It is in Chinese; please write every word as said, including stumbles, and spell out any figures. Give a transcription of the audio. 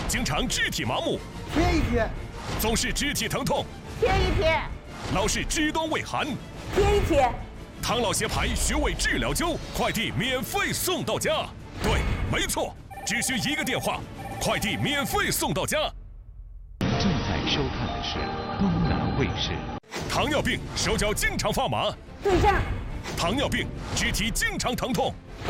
经常肢体麻木， 贴一贴， 总是肢体疼痛， 贴一贴， 老是肢端畏寒， 贴一贴。 唐老鞋牌穴位治疗灸，快递免费送到家。对，没错，只需一个电话，快递免费送到家。 正在收看的是东南卫视。 糖尿病手脚经常发麻， 对症。 糖尿病肢体经常疼痛，